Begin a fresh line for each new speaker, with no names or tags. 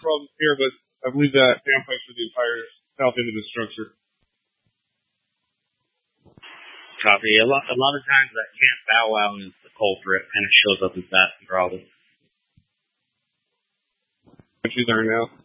problems here, but I believe that downpipes for the entire south end of the structure.
Copy. A lot of times that camp bow wow is the culprit, and it shows up as that regardless.
What you learn now?